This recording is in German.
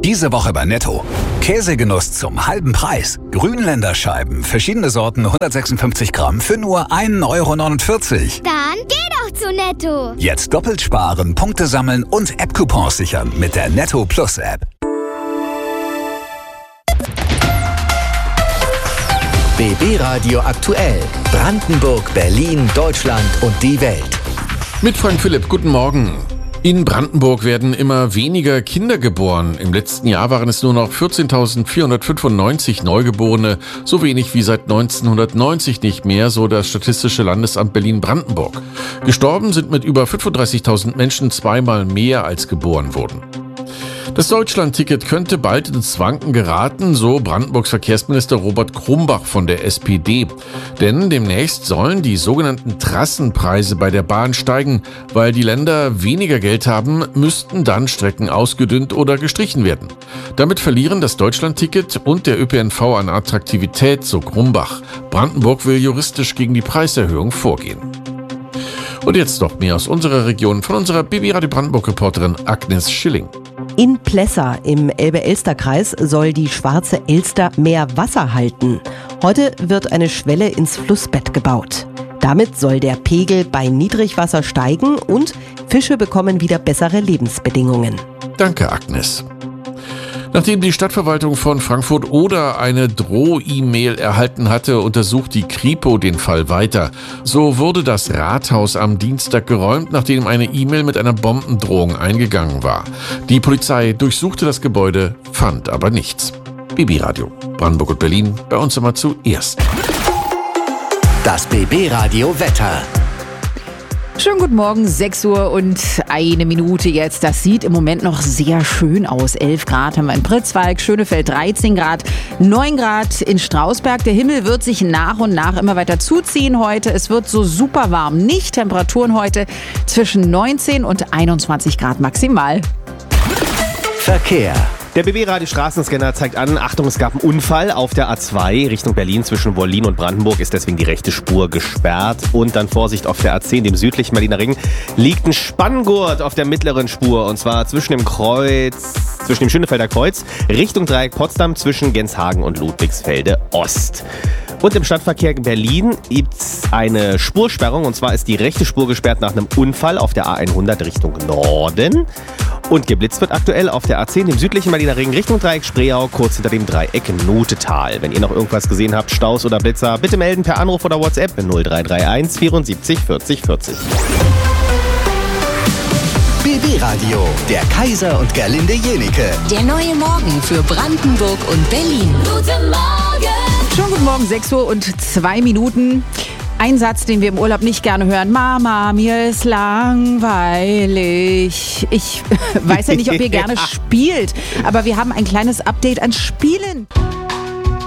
Diese Woche bei Netto. Käsegenuss zum halben Preis. Grünländerscheiben, verschiedene Sorten, 156 Gramm für nur 1,49 €. Dann geh doch zu Netto. Jetzt doppelt sparen, Punkte sammeln und App-Coupons sichern mit der Netto Plus App. BB Radio aktuell. Brandenburg, Berlin, Deutschland und die Welt. Mit Frank Philipp, guten Morgen. In Brandenburg werden immer weniger Kinder geboren. Im letzten Jahr waren es nur noch 14.495 Neugeborene, so wenig wie seit 1990 nicht mehr, so das Statistische Landesamt Berlin-Brandenburg. Gestorben sind mit über 35.000 Menschen zweimal mehr als geboren wurden. Das Deutschland-Ticket könnte bald ins Wanken geraten, so Brandenburgs Verkehrsminister Robert Krumbach von der SPD. Denn demnächst sollen die sogenannten Trassenpreise bei der Bahn steigen. Weil die Länder weniger Geld haben, müssten dann Strecken ausgedünnt oder gestrichen werden. Damit verlieren das Deutschland-Ticket und der ÖPNV an Attraktivität, so Krumbach. Brandenburg will juristisch gegen die Preiserhöhung vorgehen. Und jetzt noch mehr aus unserer Region von unserer BB Radio Brandenburg-Reporterin Agnes Schilling. In Plessa im Elbe-Elster-Kreis soll die Schwarze Elster mehr Wasser halten. Heute wird eine Schwelle ins Flussbett gebaut. Damit soll der Pegel bei Niedrigwasser steigen und Fische bekommen wieder bessere Lebensbedingungen. Danke, Agnes. Nachdem die Stadtverwaltung von Frankfurt-Oder eine Droh-E-Mail erhalten hatte, untersucht die Kripo den Fall weiter. So wurde das Rathaus am Dienstag geräumt, nachdem eine E-Mail mit einer Bombendrohung eingegangen war. Die Polizei durchsuchte das Gebäude, fand aber nichts. BB Radio, Brandenburg und Berlin, bei uns immer zuerst. Das BB Radio Wetter. Schönen guten Morgen, 6 Uhr und 1 Minute jetzt. Das sieht im Moment noch sehr schön aus. 11 Grad haben wir in Pritzwalk, Schönefeld 13 Grad, 9 Grad in Strausberg. Der Himmel wird sich nach und nach immer weiter zuziehen heute. Es wird so super warm nicht. Temperaturen heute zwischen 19 und 21 Grad maximal. Verkehr. Der BB-Radio Straßenscanner zeigt an, Achtung, es gab einen Unfall auf der A2 Richtung Berlin. Zwischen Wollin und Brandenburg ist deswegen die rechte Spur gesperrt. Und dann Vorsicht, auf der A10, dem südlichen Berliner Ring, liegt ein Spanngurt auf der mittleren Spur. Und zwar zwischen dem Schönefelder Kreuz Richtung Dreieck Potsdam, zwischen Genshagen und Ludwigsfelde Ost. Und im Stadtverkehr in Berlin gibt es eine Spursperrung. Und zwar ist die rechte Spur gesperrt nach einem Unfall auf der A100 Richtung Norden. Und geblitzt wird aktuell auf der A10, dem südlichen Berliner Ring, Richtung Dreieck Spreeau, kurz hinter dem Dreieck Notetal. Wenn ihr noch irgendwas gesehen habt, Staus oder Blitzer, bitte melden per Anruf oder WhatsApp 0331 74 40 40. BB Radio, der Kaiser und Gerlinde Jenike. Der neue Morgen für Brandenburg und Berlin. Guten Morgen! Schönen guten Morgen, 6 Uhr und 2 Minuten. Ein Satz, den wir im Urlaub nicht gerne hören. Mama, mir ist langweilig. Ich weiß ja nicht, ob ihr gerne spielt, aber wir haben ein kleines Update an Spielen.